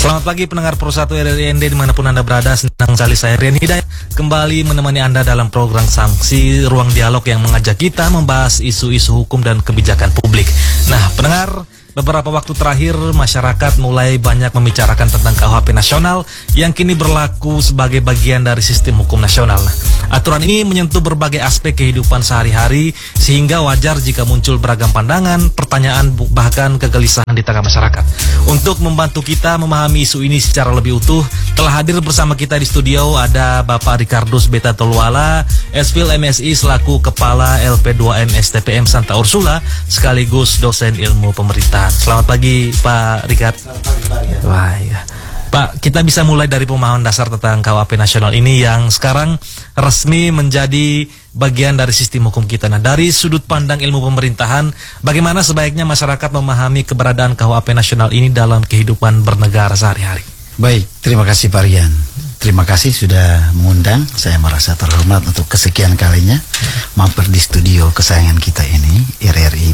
Selamat pagi pendengar Pro 1 RRIND dimanapun Anda berada. Senang sekali saya Rian Hidayat kembali menemani Anda dalam program Sanksi Ruang Dialog yang mengajak kita membahas isu-isu hukum dan kebijakan publik. Nah pendengar, beberapa waktu terakhir masyarakat mulai banyak membicarakan tentang KUHP nasional yang kini berlaku sebagai bagian dari sistem hukum nasional. Nah, aturan ini menyentuh berbagai aspek kehidupan sehari-hari sehingga wajar jika muncul beragam pandangan, pertanyaan, bahkan kegelisahan di tengah masyarakat. Untuk membantu kita memahami isu ini secara lebih utuh, telah hadir bersama kita di studio ada Bapak Ricardus Beta Toluala, SPhil MSI selaku Kepala LP2M STPM Santa Ursula sekaligus dosen ilmu pemerintahan. Selamat pagi Pak Ricard. Selamat pagi Pak. Wah, ya. Pak, kita bisa mulai dari pemahaman dasar tentang KUHP nasional ini yang sekarang resmi menjadi bagian dari sistem hukum kita. Nah, dari sudut pandang ilmu pemerintahan, bagaimana sebaiknya masyarakat memahami keberadaan KUHP nasional ini dalam kehidupan bernegara sehari-hari? Baik, terima kasih Pak Rian. Terima kasih sudah mengundang. Saya merasa terhormat untuk kesekian kalinya mampir di studio kesayangan kita ini, RRI.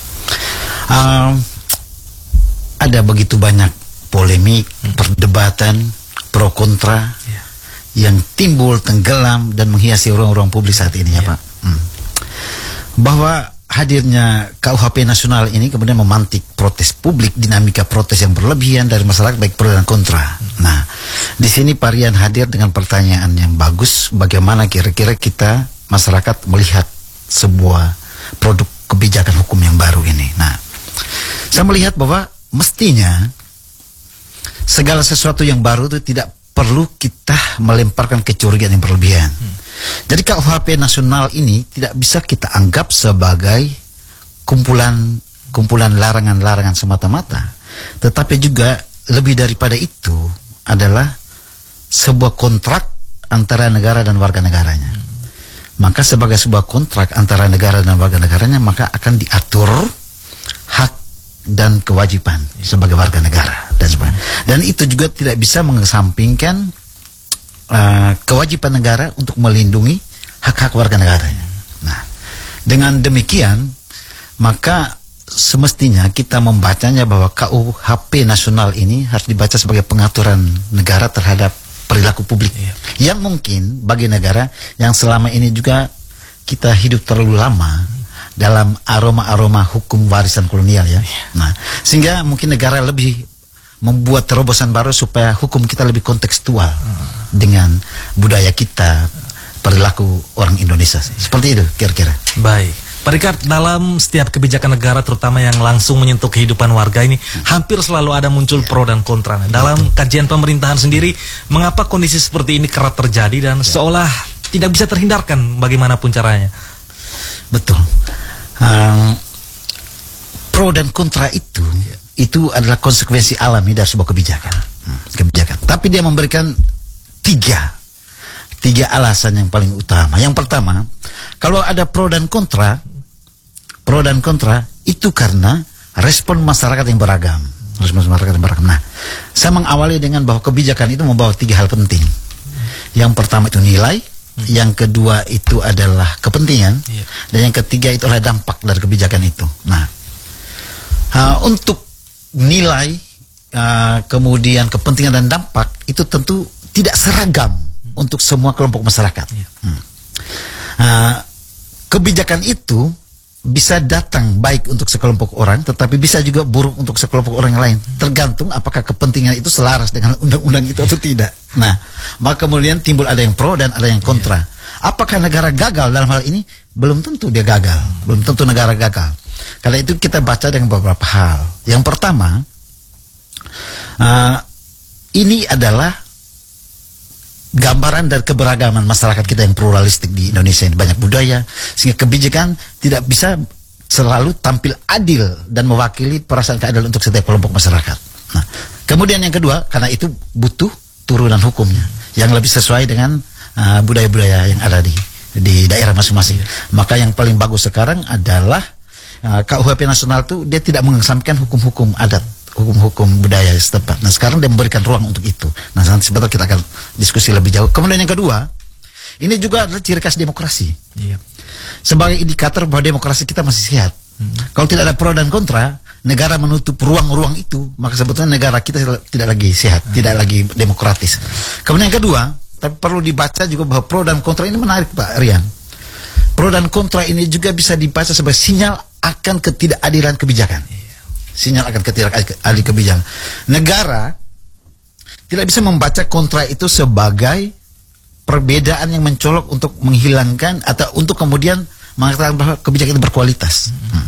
Ada begitu banyak polemik, perdebatan, pro kontra yang timbul, tenggelam dan menghiasi ruang-ruang publik saat ini ya Pak. Bahwa hadirnya KUHP nasional ini kemudian memantik protes publik, dinamika protes yang berlebihan dari masyarakat baik pro dan kontra. Nah, di sini Pak Rian hadir dengan pertanyaan yang bagus, bagaimana kira-kira kita masyarakat melihat sebuah produk kebijakan hukum yang baru ini. Nah, saya melihat bahwa mestinya segala sesuatu yang baru itu tidak perlu kita melemparkan kecurigaan yang berlebihan. Jadi KUHP nasional ini tidak bisa kita anggap sebagai kumpulan larangan-larangan semata-mata, tetapi juga lebih daripada itu adalah sebuah kontrak antara negara dan warga negaranya. Maka sebagai sebuah kontrak antara negara dan warga negaranya, maka akan diatur hak dan kewajiban sebagai warga negara dan sebagainya. Dan itu juga tidak bisa mengesampingkan kewajiban negara untuk melindungi hak-hak warga negaranya. Nah, dengan demikian maka semestinya kita membacanya bahwa KUHP nasional ini harus dibaca sebagai pengaturan negara terhadap perilaku publik yang mungkin bagi negara yang selama ini juga kita hidup terlalu lama dalam aroma-aroma hukum warisan kolonial ya. Nah, sehingga mungkin negara lebih membuat terobosan baru supaya hukum kita lebih kontekstual dengan budaya kita, perilaku orang Indonesia. Seperti itu kira-kira. Baik. Pak Ricard, dalam setiap kebijakan negara terutama yang langsung menyentuh kehidupan warga ini hampir selalu ada muncul pro dan kontra. Dalam kajian pemerintahan sendiri, mengapa kondisi seperti ini kerap terjadi dan seolah tidak bisa terhindarkan bagaimanapun caranya? Betul. Pro dan kontra itu adalah konsekuensi alami dari sebuah kebijakan. Tapi dia memberikan tiga alasan yang paling utama. Yang pertama, kalau ada pro dan kontra itu karena respon masyarakat yang beragam. Nah, saya mengawali dengan bahwa kebijakan itu membawa tiga hal penting. Yang pertama itu nilai, yang kedua itu adalah kepentingan, dan yang ketiga itu adalah dampak dari kebijakan itu. Nah, untuk nilai, kemudian kepentingan dan dampak itu tentu tidak seragam untuk semua kelompok masyarakat. Kebijakan itu bisa datang baik untuk sekelompok orang, tetapi bisa juga buruk untuk sekelompok orang yang lain. Tergantung apakah kepentingan itu selaras dengan undang-undang itu atau tidak. Nah, maka kemudian timbul ada yang pro dan ada yang kontra. Apakah negara gagal dalam hal ini? Belum tentu dia gagal. Belum tentu negara gagal. Karena itu kita baca dengan beberapa hal. Yang pertama, ini adalah gambaran dari keberagaman masyarakat kita yang pluralistik di Indonesia ini, banyak budaya, sehingga kebijakan tidak bisa selalu tampil adil dan mewakili perasaan keadilan untuk setiap kelompok masyarakat. Nah, kemudian yang kedua, karena itu butuh turunan hukumnya yang lebih sesuai dengan budaya-budaya yang ada di daerah masing-masing. Maka yang paling bagus sekarang adalah KUHP nasional itu dia tidak mengesampingkan hukum-hukum adat, hukum-hukum budaya setempat. Nah, sekarang dia memberikan ruang untuk itu. Nah, nanti sebentar kita akan diskusi lebih jauh. Kemudian yang kedua, ini juga adalah ciri khas demokrasi. Sebagai indikator bahwa demokrasi kita masih sehat. Kalau tidak ada pro dan kontra, negara menutup ruang-ruang itu, maka sebetulnya negara kita tidak lagi sehat, tidak lagi demokratis. Kemudian yang kedua, tapi perlu dibaca juga bahwa pro dan kontra ini menarik, Pak Rian. Pro dan kontra ini juga bisa dibaca sebagai sinyal akan ketidakadilan kebijakan. Sinyal akan ketidakadilan kebijakan. Negara tidak bisa membaca kontra itu sebagai perbedaan yang mencolok untuk menghilangkan atau untuk kemudian mengatakan bahwa kebijakan itu berkualitas.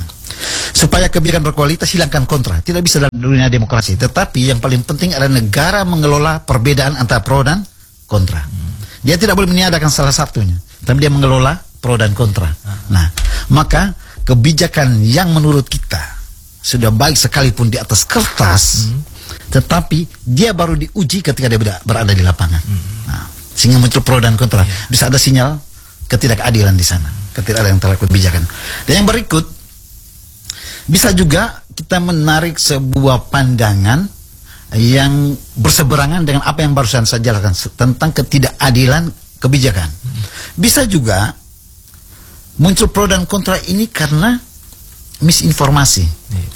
Supaya kebijakan berkualitas, hilangkan kontra. Tidak bisa dalam dunia demokrasi. Tetapi yang paling penting adalah negara mengelola perbedaan antara pro dan kontra. Dia tidak boleh meniadakan salah satunya, tapi dia mengelola pro dan kontra. Nah, maka kebijakan yang menurut kita sudah baik sekalipun di atas kertas, tetapi dia baru diuji ketika dia berada di lapangan. Nah, sehingga muncul pro dan kontra. Bisa ada sinyal ketidakadilan di sana, ketidakadilan terhadap kebijakan. Dan yang berikut, bisa juga kita menarik sebuah pandangan yang berseberangan dengan apa yang barusan saya jelaskan tentang ketidakadilan kebijakan. Bisa juga muncul pro dan kontra ini karena misinformasi.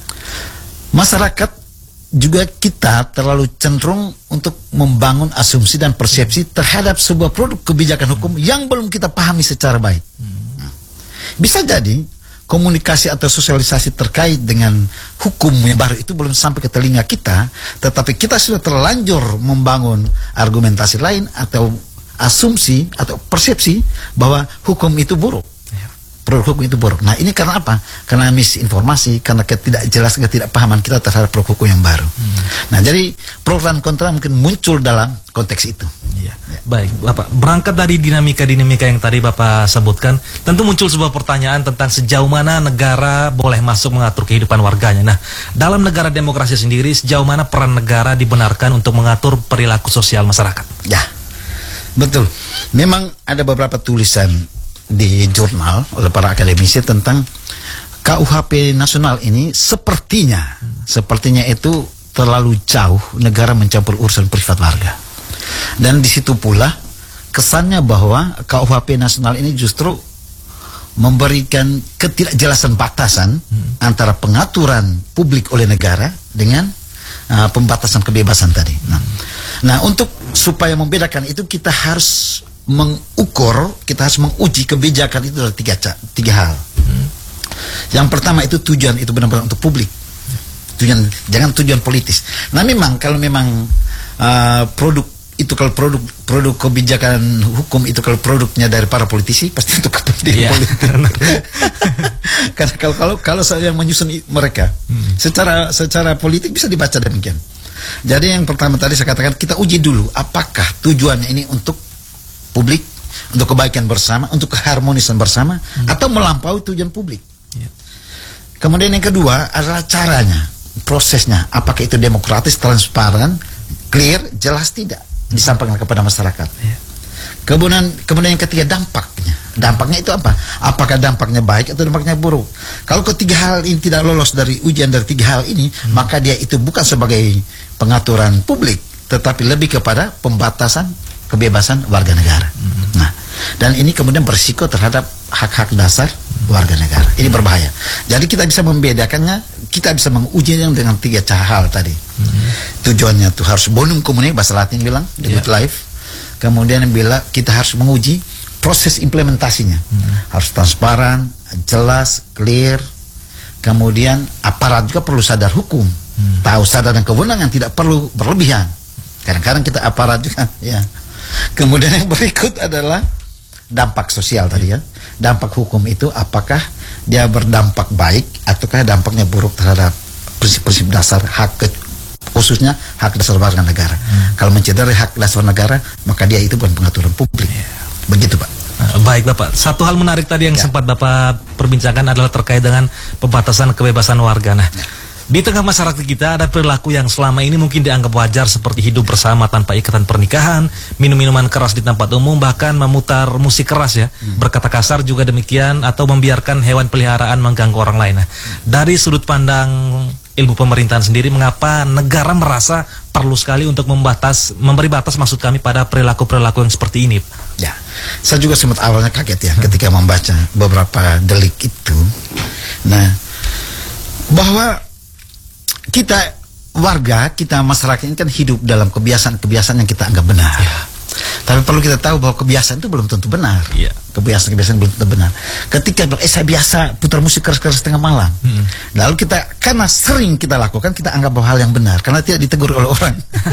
Masyarakat juga kita terlalu cenderung untuk membangun asumsi dan persepsi terhadap sebuah produk kebijakan hukum yang belum kita pahami secara baik. Bisa jadi komunikasi atau sosialisasi terkait dengan hukum yang baru itu belum sampai ke telinga kita, tetapi kita sudah terlanjur membangun argumentasi lain atau asumsi atau persepsi bahwa hukum itu buruk. Produk hukum itu buruk. Nah, ini karena apa? Karena misinformasi, karena ketidakpahaman kita terhadap produk hukum yang baru. Nah, jadi pro dan kontra mungkin muncul dalam konteks itu. Ya. Baik, Bapak. Berangkat dari dinamika-dinamika yang tadi Bapak sebutkan, tentu muncul sebuah pertanyaan tentang sejauh mana negara boleh masuk mengatur kehidupan warganya. Nah, dalam negara demokrasi sendiri, sejauh mana peran negara dibenarkan untuk mengatur perilaku sosial masyarakat? Ya, betul. Memang ada beberapa tulisan di jurnal oleh para akademisi tentang KUHP nasional ini sepertinya itu terlalu jauh negara mencampur urusan privat warga. Dan di situ pula kesannya bahwa KUHP nasional ini justru memberikan ketidakjelasan batasan antara pengaturan publik oleh negara dengan pembatasan kebebasan tadi. Nah, untuk supaya membedakan itu kita harus mengukur, kita harus menguji kebijakan itu dari tiga hal. Yang pertama itu tujuan itu benar-benar untuk publik. Jangan tujuan politis. Nah, memang kalau memang produk itu, kalau produk kebijakan hukum itu kalau produknya dari para politisi pasti untuk kepentingan politik. Karena kalau saya menyusun mereka secara politik bisa dibaca demikian. Jadi yang pertama tadi saya katakan kita uji dulu apakah tujuannya ini untuk publik, untuk kebaikan bersama, untuk keharmonisan bersama, atau melampaui tujuan publik. Kemudian yang kedua adalah caranya, prosesnya, apakah itu demokratis, transparan, clear, jelas tidak disampaikan kepada masyarakat. Kemudian yang ketiga dampaknya. Dampaknya itu apa? Apakah dampaknya baik atau dampaknya buruk? Kalau ketiga hal ini tidak lolos dari ujian dari tiga hal ini, maka dia itu bukan sebagai pengaturan publik, tetapi lebih kepada pembatasan kebebasan warga negara. Nah, dan ini kemudian berisiko terhadap hak-hak dasar warga negara. Ini berbahaya. Jadi kita bisa membedakannya, kita bisa mengujinya dengan tiga hal tadi. Tujuannya itu harus bonum comune, bahasa Latin bilang, the good life. Kemudian bila kita harus menguji proses implementasinya. Harus transparan, jelas, clear. Kemudian aparat juga perlu sadar hukum. Tahu sadar dan kewenangan, tidak perlu berlebihan. Kadang-kadang kita aparat juga, ya. Kemudian yang berikut adalah dampak sosial tadi ya. Dampak hukum itu apakah dia berdampak baik ataukah dampaknya buruk terhadap prinsip-prinsip dasar khususnya hak dasar warga negara. Kalau mencederai hak dasar negara, maka dia itu bukan pengaturan publik. Begitu, Pak. Baik, Bapak. Satu hal menarik tadi yang sempat Bapak perbincangkan adalah terkait dengan pembatasan kebebasan warga. Nah, di tengah masyarakat kita ada perilaku yang selama ini mungkin dianggap wajar seperti hidup bersama tanpa ikatan pernikahan, minum minuman keras di tempat umum, bahkan memutar musik keras ya, berkata kasar juga demikian, atau membiarkan hewan peliharaan mengganggu orang lain. Nah, dari sudut pandang ilmu pemerintahan sendiri, mengapa negara merasa perlu sekali untuk memberi batas maksud kami pada perilaku-perilaku yang seperti ini? Ya, saya juga sempat awalnya kaget ya ketika membaca beberapa delik itu. Nah, bahwa kita warga, kita masyarakat ini kan hidup dalam kebiasaan-kebiasaan yang kita anggap benar. Tapi perlu kita tahu bahwa kebiasaan itu belum tentu benar. Kebiasaan-kebiasaan belum tentu benar. Ketika saya biasa putar musik keras-keras tengah malam, lalu kita, karena sering kita lakukan, kita anggap bahwa hal yang benar karena tidak ditegur oleh orang.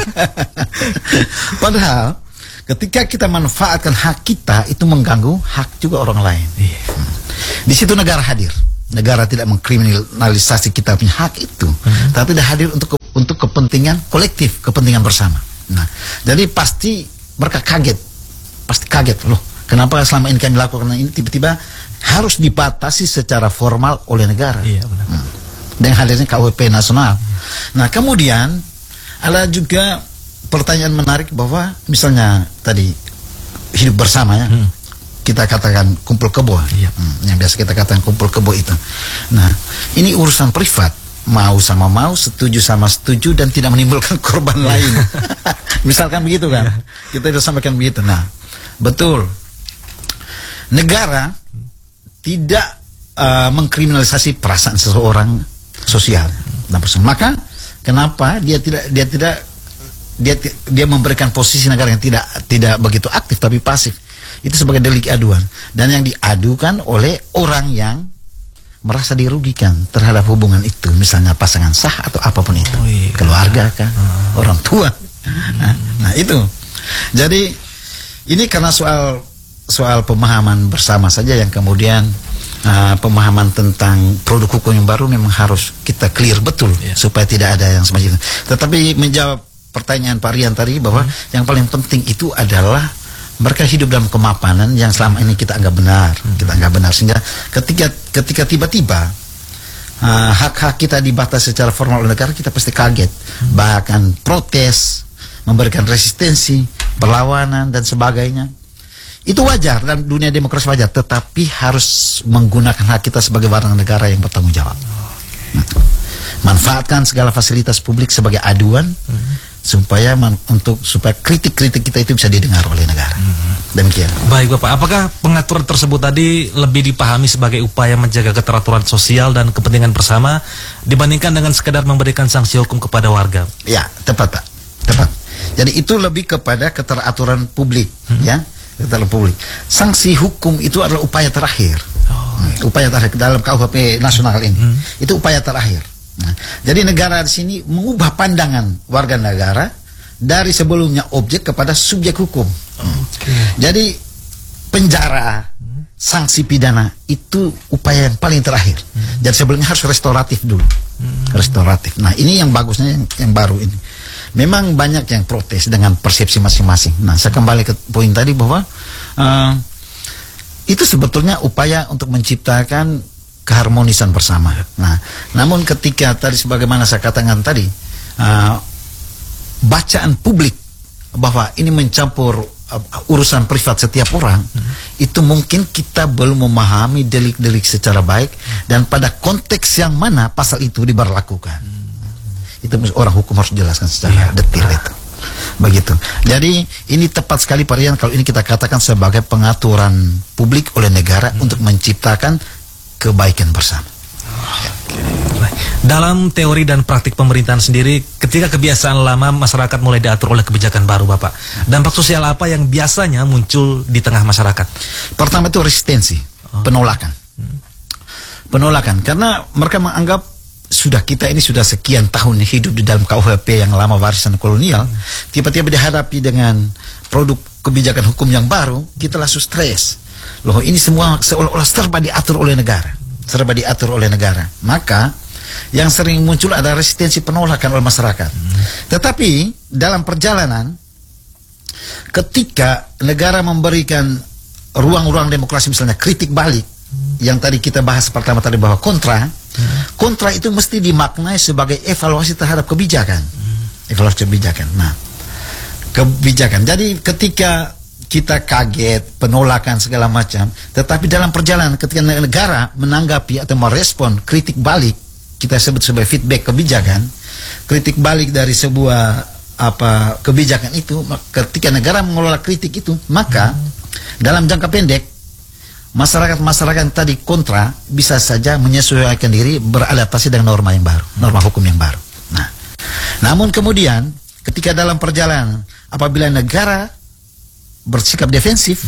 Padahal ketika kita manfaatkan hak kita, itu mengganggu hak juga orang lain. Di situ negara hadir. Negara tidak mengkriminalisasi kita punya hak itu, tapi dia hadir untuk kepentingan kolektif, kepentingan bersama. Nah, jadi pasti mereka kaget, loh, kenapa selama ini kami lakukan ini tiba-tiba harus dibatasi secara formal oleh negara. Dengan hadirnya KUHP nasional. Nah, kemudian ada juga pertanyaan menarik bahwa misalnya tadi hidup bersama ya. Kita katakan kumpul kebo, yang biasa kita katakan kumpul kebo itu. Nah, ini urusan privat, mau sama mau, setuju sama setuju, dan tidak menimbulkan korban lain. Misalkan begitu kan, kita sudah sampaikan begitu. Nah, betul, negara tidak mengkriminalisasi perasaan seseorang sosial. Maka kenapa dia memberikan posisi negara yang tidak begitu aktif tapi pasif? Itu sebagai delik aduan, dan yang diadukan oleh orang yang merasa dirugikan terhadap hubungan itu, misalnya pasangan sah atau apapun itu, keluarga kan, orang tua. Nah itu. Jadi ini karena soal pemahaman bersama saja yang kemudian pemahaman tentang produk hukum yang baru memang harus kita clear betul supaya tidak ada yang semacam itu. Tetapi menjawab pertanyaan Pak Rian tadi bahwa yang paling penting itu adalah mereka hidup dalam kemapanan yang selama ini kita anggap benar, sehingga ketika tiba-tiba hak-hak kita dibatasi secara formal oleh negara, kita pasti kaget, bahkan protes, memberikan resistensi, perlawanan dan sebagainya. Itu wajar dalam dunia demokrasi, wajar, tetapi harus menggunakan hak kita sebagai warga negara yang bertanggung jawab. Manfaatkan segala fasilitas publik sebagai aduan supaya kritik-kritik kita itu bisa didengar oleh negara. Demikian. Baik Bapak, apakah pengaturan tersebut tadi lebih dipahami sebagai upaya menjaga keteraturan sosial dan kepentingan bersama dibandingkan dengan sekedar memberikan sanksi hukum kepada warga? Ya, tepat Pak, tepat. Jadi itu lebih kepada keteraturan publik, ya, keteraturan publik. Sanksi hukum itu adalah upaya terakhir, upaya terakhir dalam KUHP nasional ini. Itu upaya terakhir. Nah, jadi negara di sini mengubah pandangan warga negara dari sebelumnya objek kepada subjek hukum. Jadi penjara, sanksi pidana itu upaya yang paling terakhir. Jadi sebelumnya harus restoratif dulu. Restoratif. Nah, ini yang bagusnya yang baru ini. Memang banyak yang protes dengan persepsi masing-masing. Nah, saya kembali ke poin tadi bahwa itu sebetulnya upaya untuk menciptakan keharmonisan bersama. Nah, namun ketika tadi sebagaimana saya katakan tadi, bacaan publik bahwa ini mencampur urusan privat setiap orang, itu mungkin kita belum memahami delik-delik secara baik dan pada konteks yang mana pasal itu diberlakukan. Itu orang hukum harus jelaskan secara detail itu. Begitu. Jadi ini tepat sekali Pak Rian kalau ini kita katakan sebagai pengaturan publik oleh negara untuk menciptakan kebaikan bersama. Dalam teori dan praktik pemerintahan sendiri, ketika kebiasaan lama masyarakat mulai diatur oleh kebijakan baru, Bapak, dampak sosial apa yang biasanya muncul di tengah masyarakat? Pertama itu resistensi, penolakan. Penolakan, karena mereka menganggap kita ini sudah sekian tahun hidup di dalam KUHP yang lama warisan kolonial, tiba-tiba dihadapi dengan produk kebijakan hukum yang baru, kita langsung stres. Loh, ini semua seolah-olah serba diatur oleh negara. Maka yang sering muncul ada resistensi, penolakan oleh masyarakat. Tetapi dalam perjalanan, ketika negara memberikan ruang-ruang demokrasi, misalnya kritik balik, yang tadi kita bahas pertama tadi bahwa kontra itu mesti dimaknai sebagai evaluasi terhadap kebijakan. Evaluasi kebijakan. Nah, kebijakan. Jadi ketika kita kaget, penolakan segala macam, tetapi dalam perjalanan ketika negara menanggapi atau merespon kritik balik, kita sebut sebagai feedback kebijakan, kritik balik dari sebuah kebijakan itu, ketika negara mengelola kritik itu, maka dalam jangka pendek masyarakat yang tadi kontra bisa saja menyesuaikan diri, beradaptasi dengan norma yang baru, norma hukum yang baru. Namun kemudian ketika dalam perjalanan apabila negara bersikap defensif,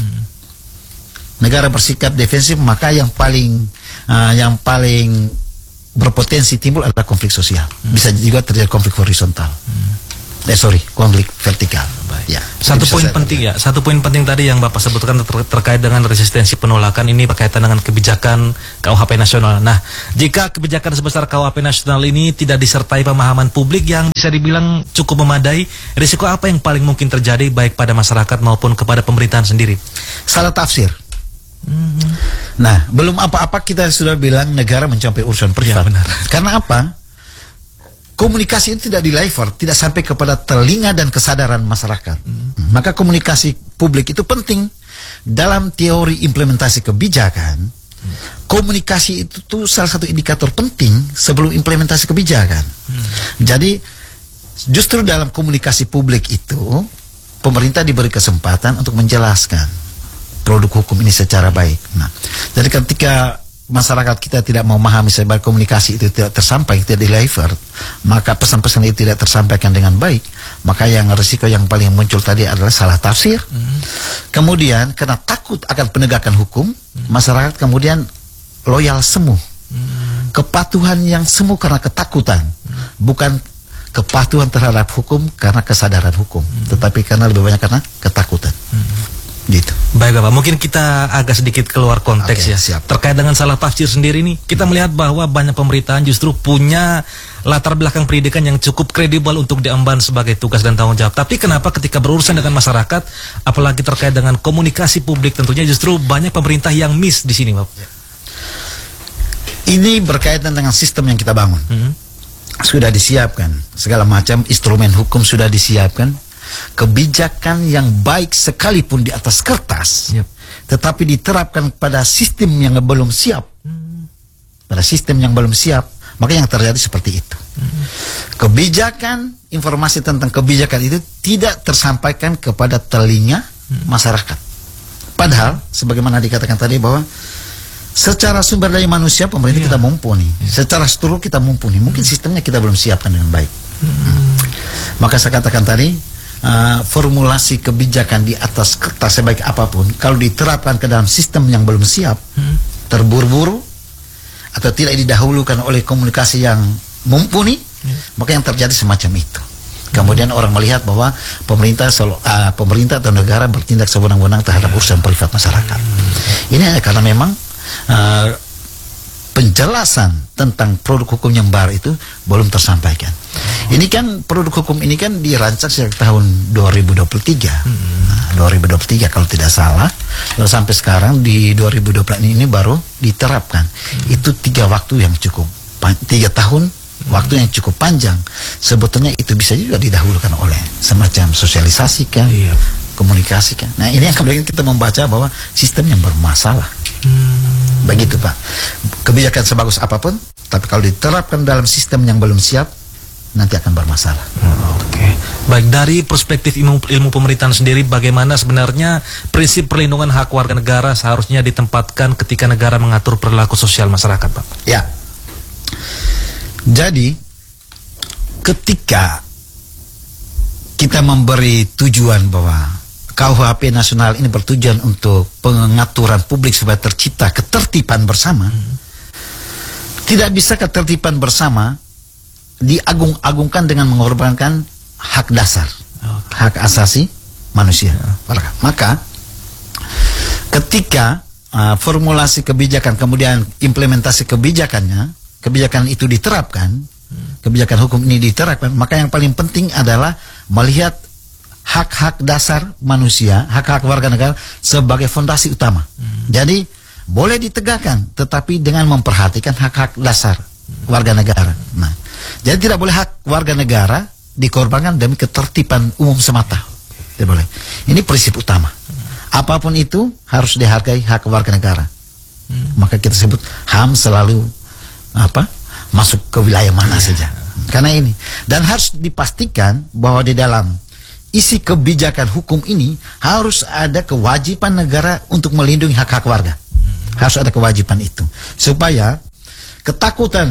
maka yang paling berpotensi timbul adalah konflik sosial. Bisa juga terjadi konflik horizontal. Konflik vertikal. Ya, Satu poin penting tadi yang Bapak sebutkan terkait dengan resistensi penolakan ini berkaitan dengan kebijakan KUHP nasional. Nah, jika kebijakan sebesar KUHP nasional ini tidak disertai pemahaman publik yang bisa dibilang cukup memadai, risiko apa yang paling mungkin terjadi baik pada masyarakat maupun kepada pemerintahan sendiri? Salah tafsir. Nah, belum apa-apa kita sudah bilang negara mencapai urusan privat. Ya, benar. Karena apa? Komunikasi itu tidak di-divert, tidak sampai kepada telinga dan kesadaran masyarakat. Maka komunikasi publik itu penting. Dalam teori implementasi kebijakan, komunikasi itu tuh salah satu indikator penting sebelum implementasi kebijakan. Jadi, justru dalam komunikasi publik itu, pemerintah diberi kesempatan untuk menjelaskan produk hukum ini secara baik. Nah, jadi ketika masyarakat kita tidak memahami sebagai komunikasi itu tidak tersampaikan, tidak di-divert, maka pesan-pesan itu tidak tersampaikan dengan baik, maka yang risiko yang paling muncul tadi adalah salah tafsir. Kemudian karena takut akan penegakan hukum, masyarakat kemudian loyal semu. Kepatuhan yang semu karena ketakutan, bukan kepatuhan terhadap hukum karena kesadaran hukum, tetapi karena lebih banyak karena ketakutan. Gitu. Baik Bapak, mungkin kita agak sedikit keluar konteks ya. Siap. Terkait dengan salah tafsir sendiri nih, kita melihat bahwa banyak pemerintahan justru punya latar belakang pendidikan yang cukup kredibel untuk diemban sebagai tugas dan tanggung jawab. Tapi kenapa ketika berurusan dengan masyarakat, apalagi terkait dengan komunikasi publik, tentunya justru banyak pemerintah yang miss di sini, Bapak? Ini berkaitan dengan sistem yang kita bangun. Sudah disiapkan segala macam instrumen hukum, sudah disiapkan. Kebijakan yang baik sekalipun di atas kertas, tetapi diterapkan pada sistem yang belum siap, maka yang terjadi seperti itu. Kebijakan, informasi tentang kebijakan itu tidak tersampaikan kepada telinga masyarakat. Padahal, sebagaimana dikatakan tadi bahwa secara sumber daya manusia pemerintah kita mumpuni, secara struktur kita mumpuni, mungkin sistemnya kita belum siapkan dengan baik. Maka saya katakan tadi, formulasi kebijakan di atas kertas sebaik apapun, kalau diterapkan ke dalam sistem yang belum siap, terburu-buru atau tidak didahulukan oleh komunikasi yang mumpuni, maka yang terjadi semacam itu. Kemudian orang melihat bahwa pemerintah atau negara bertindak sewenang-wenang terhadap urusan privat masyarakat. Ini hanya karena memang penjelasan tentang produk hukum yang baru itu belum tersampaikan. Ini kan produk hukum ini kan dirancang sejak tahun 2023. 2023 kalau tidak salah. Lalu sampai sekarang di 2024 ini baru diterapkan. Itu 3 tahun waktu yang cukup panjang. Sebetulnya itu bisa juga didahulukan oleh semacam sosialisasi kan, komunikasi kan. Nah, ini yang kemudian kita membaca bahwa sistem yang bermasalah. Begitu Pak. Kebijakan sebagus apapun, tapi kalau diterapkan dalam sistem yang belum siap, nanti akan bermasalah. Baik, dari perspektif ilmu pemerintahan sendiri, bagaimana sebenarnya prinsip perlindungan hak warga negara seharusnya ditempatkan ketika negara mengatur perilaku sosial masyarakat, Pak? Ya. Jadi, ketika kita memberi tujuan bahwa KUHP nasional ini bertujuan untuk pengaturan publik supaya tercipta ketertiban bersama, tidak bisa ketertiban bersama diagung-agungkan dengan mengorbankan hak dasar, hak asasi manusia. Maka ketika formulasi kebijakan kemudian implementasi kebijakan itu diterapkan, kebijakan hukum ini diterapkan, maka yang paling penting adalah melihat hak-hak dasar manusia, hak-hak warga negara sebagai fondasi utama. Jadi boleh ditegakkan, tetapi dengan memperhatikan hak-hak dasar warga negara. Nah, jadi tidak boleh hak warga negara dikorbankan demi ketertiban umum semata. Tidak boleh. Ini prinsip utama. Apapun itu harus dihargai hak warga negara. Maka kita sebut HAM selalu masuk ke wilayah mana saja. Karena ini, dan harus dipastikan bahwa di dalam isi kebijakan hukum ini harus ada kewajiban negara untuk melindungi hak-hak warga. Harus ada kewajiban itu supaya ketakutan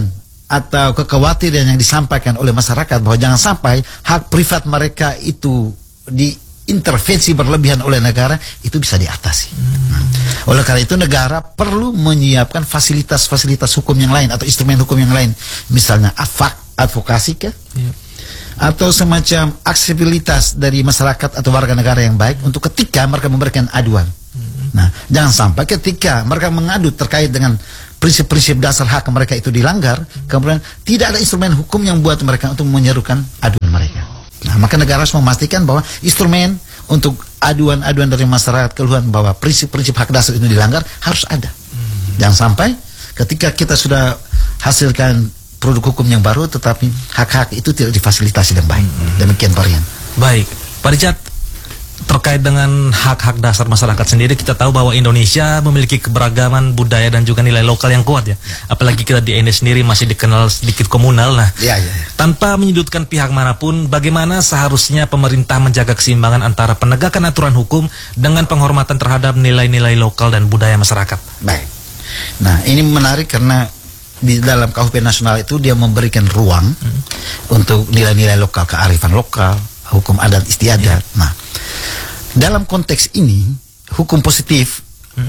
atau kekhawatiran yang disampaikan oleh masyarakat bahwa jangan sampai hak privat mereka itu diintervensi berlebihan oleh negara, itu bisa diatasi. Oleh karena itu negara perlu menyiapkan fasilitas-fasilitas hukum yang lain atau instrumen hukum yang lain, misalnya advokasi atau semacam aksesibilitas dari masyarakat atau warga negara yang baik untuk ketika mereka memberikan aduan. Nah, jangan sampai ketika mereka mengadu terkait dengan prinsip-prinsip dasar hak mereka itu dilanggar, kemudian tidak ada instrumen hukum yang buat mereka untuk menyerukan aduan mereka. Nah, maka negara harus memastikan bahwa instrumen untuk aduan-aduan dari masyarakat keluhan bahwa prinsip-prinsip hak dasar itu dilanggar harus ada. Jangan sampai ketika kita sudah hasilkan produk hukum yang baru tetapi hak-hak itu tidak difasilitasi dengan baik. Demikian Pak Rian. Baik, Pak Richard, terkait dengan hak-hak dasar masyarakat sendiri, kita tahu bahwa Indonesia memiliki keberagaman budaya dan juga nilai lokal yang kuat ya. Apalagi kita di Indonesia sendiri masih dikenal sedikit komunal. Nah, tanpa menyudutkan pihak manapun, bagaimana seharusnya pemerintah menjaga keseimbangan antara penegakan aturan hukum dengan penghormatan terhadap nilai-nilai lokal dan budaya masyarakat? Baik. Nah, ini menarik karena di dalam KUHP nasional itu dia memberikan ruang untuk nilai-nilai lokal, kearifan lokal, hukum adat istiadat. Nah, dalam konteks ini hukum positif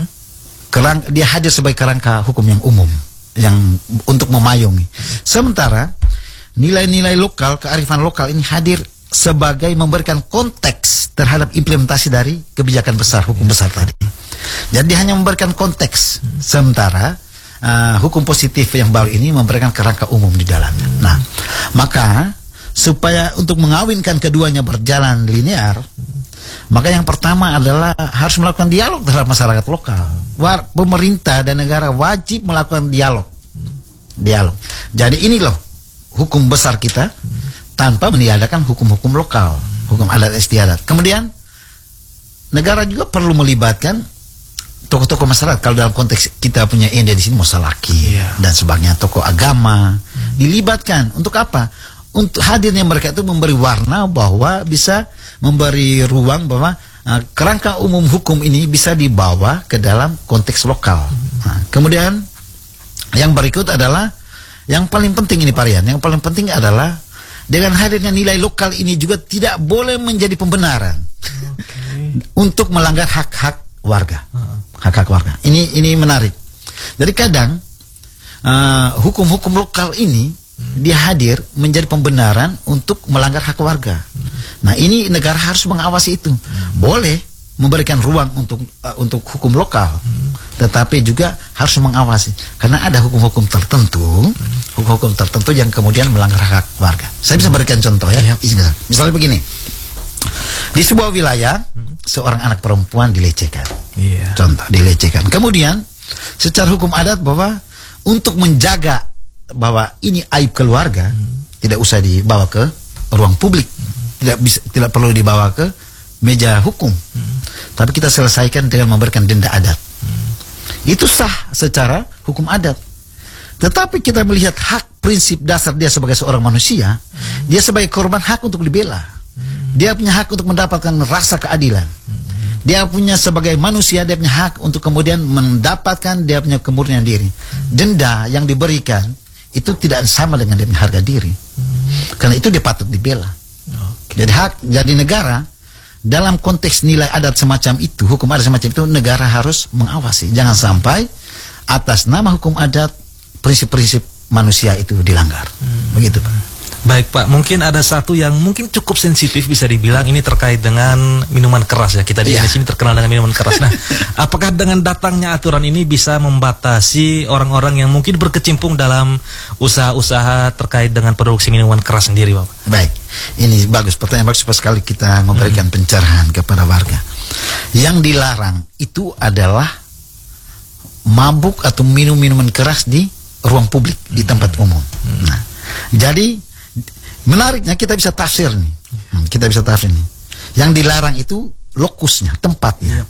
dia hadir sebagai kerangka hukum yang umum yang untuk memayungi. Sementara nilai-nilai lokal, kearifan lokal ini hadir sebagai memberikan konteks terhadap implementasi dari kebijakan besar, hukum besar tadi. Jadi hanya memberikan konteks, sementara hukum positif yang baru ini memberikan kerangka umum di dalamnya. Nah, maka supaya untuk mengawinkan keduanya berjalan linear, maka yang pertama adalah harus melakukan dialog terhadap masyarakat lokal. Pemerintah dan negara wajib melakukan dialog. Jadi ini loh hukum besar kita tanpa meniadakan hukum-hukum lokal, hukum adat istiadat. Kemudian negara juga perlu melibatkan tokoh-tokoh masyarakat. Kalau dalam konteks kita punya India di sini Mosalaki dan sebagainya, tokoh agama dilibatkan untuk apa? Untuk hadirnya mereka itu memberi warna bahwa bisa memberi ruang bahwa kerangka umum hukum ini bisa dibawa ke dalam konteks lokal. Nah, kemudian yang berikut adalah yang paling penting ini Pak Rian. Yang paling penting adalah dengan hadirnya nilai lokal ini juga tidak boleh menjadi pembenaran untuk melanggar hak-hak warga. Hak-hak warga. Ini menarik. Jadi kadang hukum-hukum lokal ini dia hadir menjadi pembenaran untuk melanggar hak warga. Nah, ini negara harus mengawasi itu. Boleh memberikan ruang untuk hukum lokal, tetapi juga harus mengawasi karena ada hukum-hukum tertentu, yang kemudian melanggar hak warga. Saya bisa berikan contoh ya. Misalnya begini. Di sebuah wilayah seorang anak perempuan dilecehkan. Contoh, dilecehkan. Kemudian secara hukum adat bahwa untuk menjaga bahwa ini aib keluarga tidak usah dibawa ke ruang publik, tidak perlu dibawa ke meja hukum, tapi kita selesaikan dengan memberikan denda adat. Itu sah secara hukum adat. Tetapi kita melihat hak prinsip dasar dia sebagai seorang manusia, dia sebagai korban hak untuk dibela, dia punya hak untuk mendapatkan rasa keadilan. Dia punya sebagai manusia, dia punya hak untuk kemudian mendapatkan dia punya kemurnian diri. Denda yang diberikan itu tidak sama dengan dia punya harga diri. Karena itu dia patut dibela. Jadi jadi negara dalam konteks nilai adat semacam itu, hukum adat semacam itu, negara harus mengawasi. Jangan sampai atas nama hukum adat prinsip-prinsip manusia itu dilanggar. Begitu Pak. Baik Pak, mungkin ada satu yang mungkin cukup sensitif bisa dibilang, ini terkait dengan minuman keras ya. Kita di sini terkenal dengan minuman keras. Nah, apakah dengan datangnya aturan ini bisa membatasi orang-orang yang mungkin berkecimpung dalam usaha-usaha terkait dengan produksi minuman keras sendiri Pak? Baik, ini bagus, pertanyaan bagus sekali, kita memberikan pencerahan kepada warga. Yang dilarang itu adalah mabuk atau minum minuman keras di ruang publik, di tempat umum. Nah, jadi menariknya kita bisa tafsir nih. Kita bisa tafsir nih. Yang dilarang itu lokusnya, tempatnya.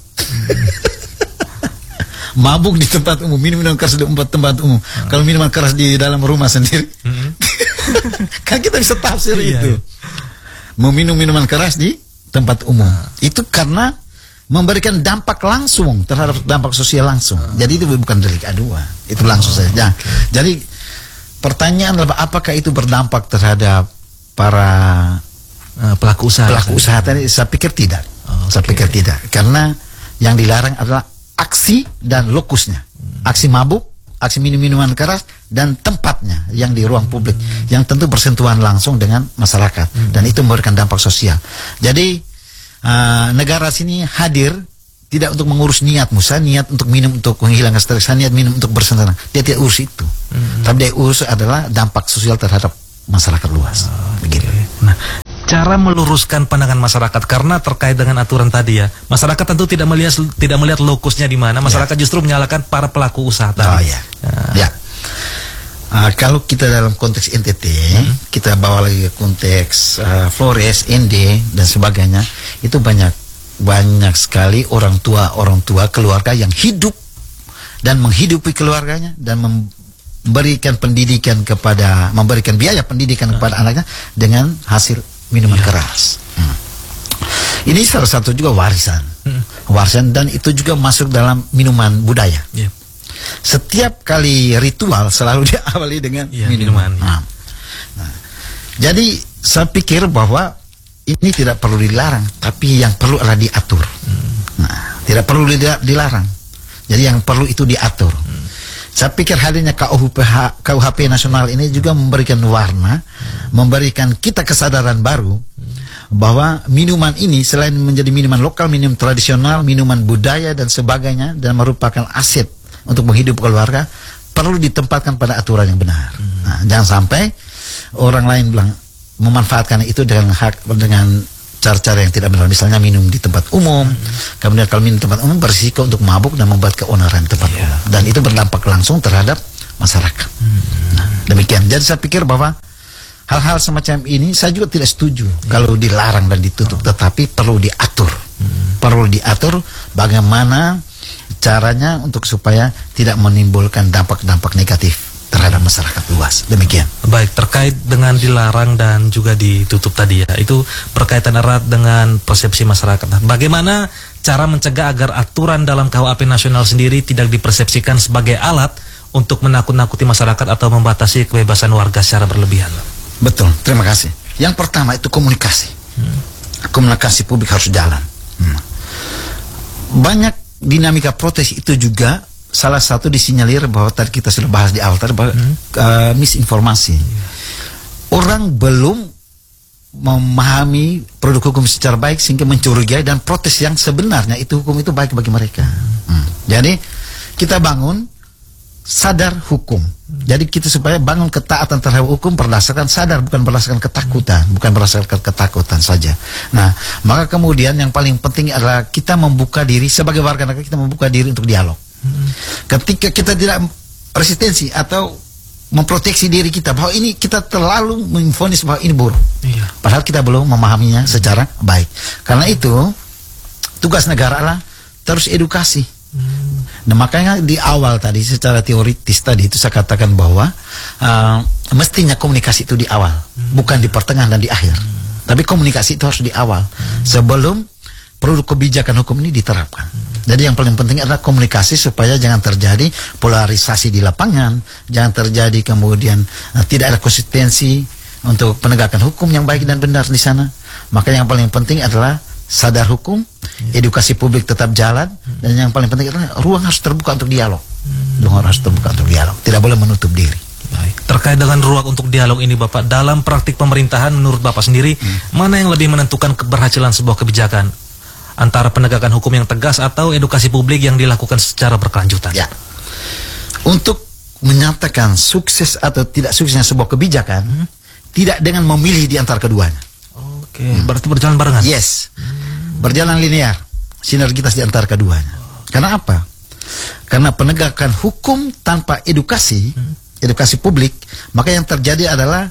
Mabuk di tempat umum, minuman keras di tempat umum. Kalau minuman keras di dalam rumah sendiri, kan kita bisa tafsir itu. Meminum minuman keras di tempat umum. Itu karena memberikan dampak langsung terhadap dampak sosial langsung. Jadi itu bukan delik aduan, itu langsung saja. Jadi pertanyaan adalah apakah itu berdampak terhadap para pelaku usaha? Pelaku usaha tadi, saya pikir tidak. Saya pikir tidak, karena yang dilarang adalah aksi dan lokusnya. Aksi mabuk, aksi minum-minuman keras, dan tempatnya yang di ruang publik, yang tentu bersentuhan langsung dengan masyarakat, dan itu memberikan dampak sosial. Jadi negara sini hadir tidak untuk mengurus niatmu, saya niat untuk minum untuk menghilangkan stres, saya niat minum untuk bersenang. Dia tidak urus itu, tapi dia urus adalah dampak sosial terhadap masyarakat luas. Begitu. Nah, cara meluruskan pandangan masyarakat, karena terkait dengan aturan tadi ya, masyarakat tentu tidak melihat lokusnya di mana, masyarakat justru menyalahkan para pelaku usaha tadi. Kalau kita dalam konteks NTT, kita bawa lagi ke konteks Flores, ND dan sebagainya, itu banyak sekali orang tua keluarga yang hidup dan menghidupi keluarganya dan memberikan biaya pendidikan kepada anaknya dengan hasil minuman keras. Ini salah satu juga warisan, dan itu juga masuk dalam minuman budaya. Setiap kali ritual selalu diawali dengan minuman. Jadi saya pikir bahwa ini tidak perlu dilarang, tapi yang perlu adalah diatur. Tidak perlu dilarang. Jadi yang perlu itu diatur. Saya pikir hadirnya KUHP nasional ini juga memberikan warna, memberikan kita kesadaran baru bahwa minuman ini selain menjadi minuman lokal, minum tradisional, minuman budaya dan sebagainya, dan merupakan aset untuk menghidup keluarga, perlu ditempatkan pada aturan yang benar. Jangan sampai orang lain bilang memanfaatkan itu dengan cara-cara yang tidak benar, misalnya minum di tempat umum, kemudian kalau minum di tempat umum berisiko untuk mabuk dan membuat keonaran tempat umum, dan itu berdampak langsung terhadap masyarakat. Demikian. Jadi saya pikir bahwa hal-hal semacam ini saya juga tidak setuju kalau dilarang dan ditutup, tetapi perlu diatur. Perlu diatur bagaimana caranya untuk supaya tidak menimbulkan dampak-dampak negatif terhadap masyarakat luas. Demikian. Baik, terkait dengan dilarang dan juga ditutup tadi ya, itu berkaitan erat dengan persepsi masyarakat. Nah, bagaimana cara mencegah agar aturan dalam KUHP nasional sendiri tidak dipersepsikan sebagai alat untuk menakut-nakuti masyarakat atau membatasi kebebasan warga secara berlebihan? Betul, terima kasih. Yang pertama itu komunikasi. Komunikasi publik harus jalan. Banyak dinamika protes itu juga salah satu disinyalir bahwa tadi kita sudah bahas di awal tadi bahwa misinformasi. Orang belum memahami produk hukum secara baik sehingga mencurigai dan protes yang sebenarnya itu hukum itu baik bagi mereka. Jadi kita bangun sadar hukum. Jadi kita supaya bangun ketaatan terhadap hukum berdasarkan sadar, bukan berdasarkan ketakutan, saja. Nah, maka kemudian yang paling penting adalah kita membuka diri sebagai warga negara, kita membuka diri untuk dialog. Ketika kita tidak resistensi atau memproteksi diri kita bahwa ini kita terlalu memvonis bahwa ini buruk, padahal kita belum memahaminya secara baik. Karena itu tugas negara adalah terus edukasi. Nah, makanya di awal tadi secara teoritis tadi itu saya katakan bahwa mestinya komunikasi itu di awal, bukan di pertengahan dan di akhir. Tapi komunikasi itu harus di awal sebelum produk kebijakan hukum ini diterapkan. Jadi yang paling penting adalah komunikasi supaya jangan terjadi polarisasi di lapangan, jangan terjadi kemudian tidak ada konsistensi untuk penegakan hukum yang baik dan benar di sana. Maka yang paling penting adalah sadar hukum, edukasi publik tetap jalan, dan yang paling penting adalah ruang harus terbuka untuk dialog. Ruang harus terbuka untuk dialog, tidak boleh menutup diri. Baik. Terkait dengan ruang untuk dialog ini Bapak, dalam praktik pemerintahan menurut Bapak sendiri, mana yang lebih menentukan keberhasilan sebuah kebijakan? Antara penegakan hukum yang tegas atau edukasi publik yang dilakukan secara berkelanjutan? Ya. Untuk menyatakan sukses atau tidak suksesnya sebuah kebijakan, tidak dengan memilih di antara keduanya. Oke, berarti berjalan barengan? Yes. Berjalan linear, sinergitas di antara keduanya. Karena apa? Karena penegakan hukum tanpa edukasi, edukasi publik, maka yang terjadi adalah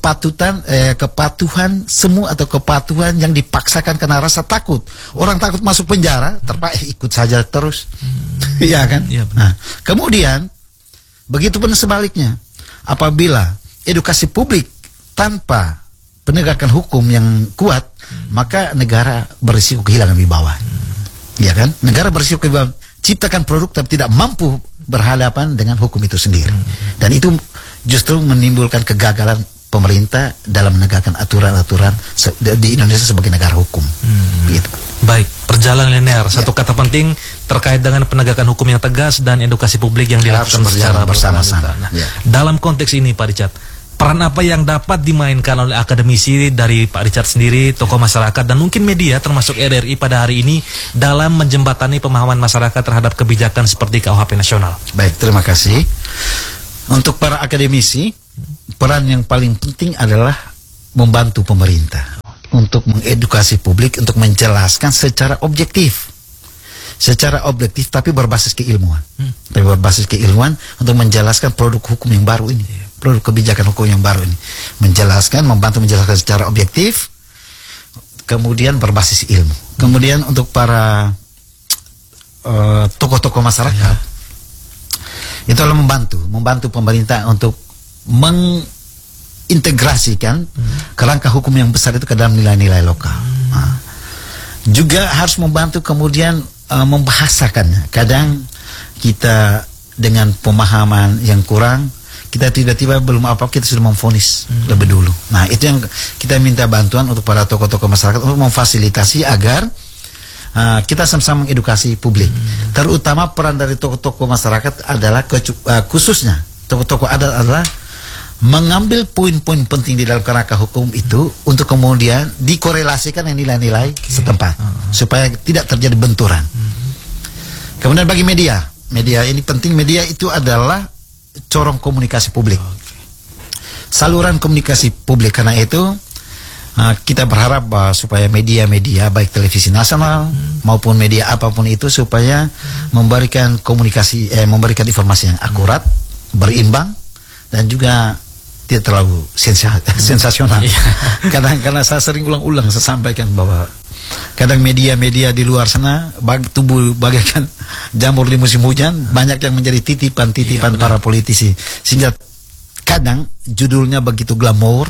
kepatuhan semu atau kepatuhan yang dipaksakan karena rasa takut. Orang takut masuk penjara, ikut saja terus. Iya kan? Ya, nah, kemudian begitu pun sebaliknya. Apabila edukasi publik tanpa penegakan hukum yang kuat, maka negara berisiko kehilangan wibawa. Iya kan? Negara berisiko kehilangan, ciptakan produk tapi tidak mampu berhadapan dengan hukum itu sendiri. Dan itu justru menimbulkan kegagalan pemerintah dalam menegakkan aturan-aturan di Indonesia sebagai negara hukum. Gitu. Baik, perjalanan linear. Satu kata penting terkait dengan penegakan hukum yang tegas dan edukasi publik yang dilakukan secara bersama-sama. Nah, dalam konteks ini Pak Richard, peran apa yang dapat dimainkan oleh akademisi dari Pak Richard sendiri, tokoh masyarakat, dan mungkin media termasuk RRI pada hari ini dalam menjembatani pemahaman masyarakat terhadap kebijakan seperti KUHP nasional? Baik, terima kasih. Untuk para akademisi, peran yang paling penting adalah membantu pemerintah untuk mengedukasi publik, untuk menjelaskan secara objektif. Secara objektif tapi berbasis keilmuan. Tapi berbasis keilmuan untuk menjelaskan produk hukum yang baru ini. Produk kebijakan hukum yang baru ini. Menjelaskan, membantu menjelaskan secara objektif, kemudian berbasis ilmu. Kemudian untuk para tokoh-tokoh masyarakat, itu adalah membantu pemerintah untuk mengintegrasikan kerangka hukum yang besar itu ke dalam nilai-nilai lokal. Juga harus membantu kemudian membahasakannya. Kadang kita dengan pemahaman yang kurang, kita tiba-tiba belum apa-apa kita sudah memvonis lebih dulu. Nah, itu yang kita minta bantuan untuk para tokoh-tokoh masyarakat untuk memfasilitasi agar kita sama-sama mengedukasi publik. Terutama peran dari tokoh-tokoh masyarakat adalah khususnya tokoh-tokoh adalah mengambil poin-poin penting di dalam kerangka hukum itu untuk kemudian dikorelasikan dengan nilai-nilai setempat supaya tidak terjadi benturan. Kemudian bagi media ini penting. Media itu adalah corong komunikasi publik, saluran komunikasi publik. Karena itu kita berharap supaya media-media baik televisi nasional maupun media apapun itu supaya memberikan komunikasi, memberikan informasi yang akurat, berimbang, dan juga tidak terlalu sensasional. Kadang-kadang saya sering ulang-ulang saya sampaikan bahwa kadang media-media di luar sana tubuh bagaikan jamur di musim hujan, banyak yang menjadi titipan-titipan para politisi, sehingga kadang judulnya begitu glamor,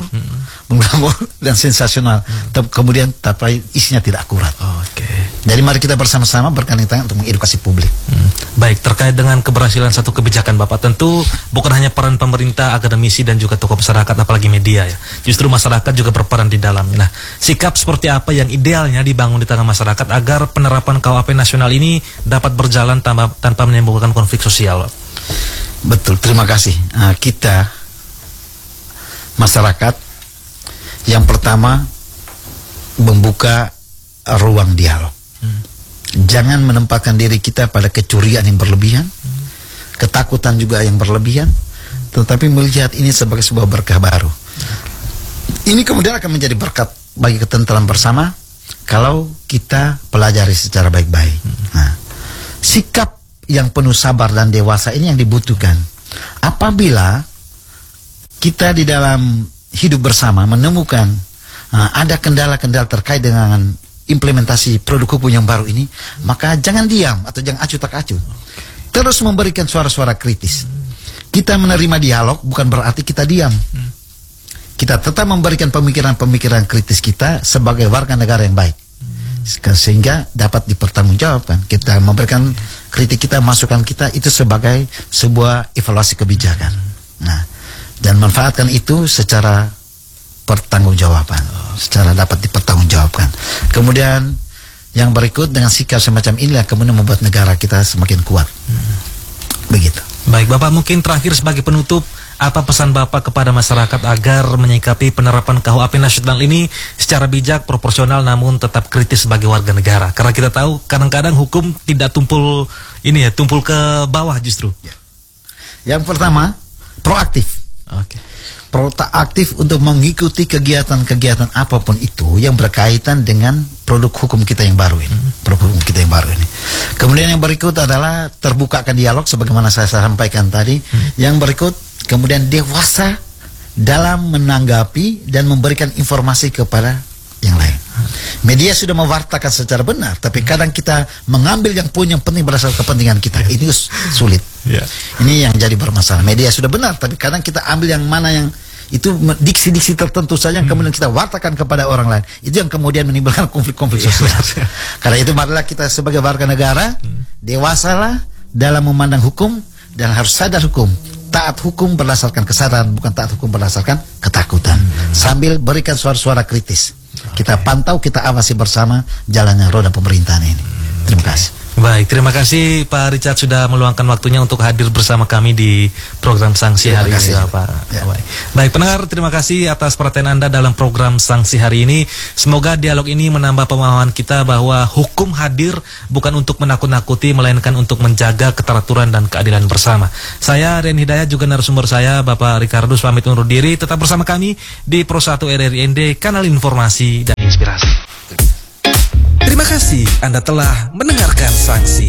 dan sensasional, kemudian tapi isinya tidak akurat. Jadi mari kita bersama-sama bergandeng tangan untuk mengedukasi publik. Baik, terkait dengan keberhasilan satu kebijakan Bapak, tentu bukan hanya peran pemerintah, akademisi, dan juga tokoh masyarakat, apalagi media ya. Justru masyarakat juga berperan di dalamnya. Nah, sikap seperti apa yang idealnya dibangun di tengah masyarakat agar penerapan KUHP nasional ini dapat berjalan tanpa menimbulkan konflik sosial? Betul, terima kasih. Kita masyarakat yang pertama membuka ruang dialog. Jangan menempatkan diri kita pada kecurigaan yang berlebihan, ketakutan juga yang berlebihan, tetapi melihat ini sebagai sebuah berkah baru. Ini kemudian akan menjadi berkat bagi ketentraman bersama kalau kita pelajari secara baik-baik. Nah, sikap yang penuh sabar dan dewasa ini yang dibutuhkan. Apabila kita di dalam hidup bersama menemukan ada kendala-kendala terkait dengan implementasi produk hukum yang baru ini, maka jangan diam atau jangan acuh tak acuh. Terus memberikan suara-suara kritis. Kita menerima dialog bukan berarti kita diam. Kita tetap memberikan pemikiran-pemikiran kritis kita sebagai warga negara yang baik, sehingga dapat dipertanggungjawabkan. Kita memberikan kritik kita, masukan kita itu sebagai sebuah evaluasi kebijakan. Nah, dan manfaatkan itu secara pertanggungjawaban, secara dapat dipertanggungjawabkan. Kemudian yang berikut, dengan sikap semacam inilah kemudian membuat negara kita semakin kuat. Begitu. Baik, Bapak, mungkin terakhir sebagai penutup, apa pesan Bapak kepada masyarakat agar menyikapi penerapan KUHP nasional ini secara bijak, proporsional, namun tetap kritis sebagai warga negara? Karena kita tahu kadang-kadang hukum tidak tumpul ke bawah justru. Yang pertama, proaktif. Proaktif untuk mengikuti kegiatan-kegiatan apapun itu yang berkaitan dengan produk hukum kita yang baru ini. Produk hukum kita yang baru ini. Kemudian yang berikut adalah terbukakan dialog sebagaimana saya sampaikan tadi. Yang berikut kemudian dewasa dalam menanggapi dan memberikan informasi kepada yang lain. Media sudah mewartakan secara benar, tapi kadang kita mengambil yang poin yang penting berdasarkan kepentingan kita. Ini sulit. Ini yang jadi bermasalah. Media sudah benar, tapi kadang kita ambil yang mana yang itu diksi-diksi tertentu saja yang kemudian kita wartakan kepada orang lain. Itu yang kemudian menimbulkan konflik-konflik sosial. Karena itu marilah kita sebagai warga negara dewasalah dalam memandang hukum dan harus sadar hukum. taat hukum berdasarkan kesadaran, bukan taat hukum berdasarkan ketakutan. Sambil berikan suara-suara kritis. Kita pantau, kita awasi bersama jalannya roda pemerintahan ini. Terima kasih. Baik, terima kasih Pak Richard sudah meluangkan waktunya untuk hadir bersama kami di program Sanksi hari ini, Pak. Ya. Baik, pendengar, terima kasih atas perhatian Anda dalam program Sanksi hari ini. Semoga dialog ini menambah pemahaman kita bahwa hukum hadir bukan untuk menakut-nakuti, melainkan untuk menjaga keteraturan dan keadilan bersama. Saya Rian Hidayat, juga narasumber saya Bapak Ricardus pamit undur diri. Tetap bersama kami di Pro 1 RRI-ND, kanal informasi dan inspirasi. Terima kasih Anda telah mendengarkan Sanksi.